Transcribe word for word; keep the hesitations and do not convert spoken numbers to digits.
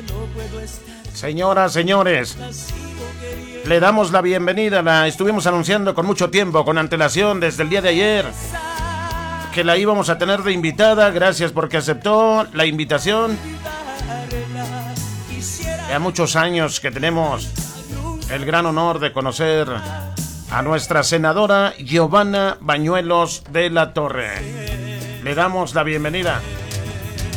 Señoras, señores, le damos la bienvenida. La estuvimos anunciando con mucho tiempo, con antelación, desde el día de ayer, que la íbamos a tener de invitada. Gracias porque aceptó la invitación. Ya muchos años que tenemos el gran honor de conocer a nuestra senadora Giovanna Bañuelos de la Torre. Le damos la bienvenida.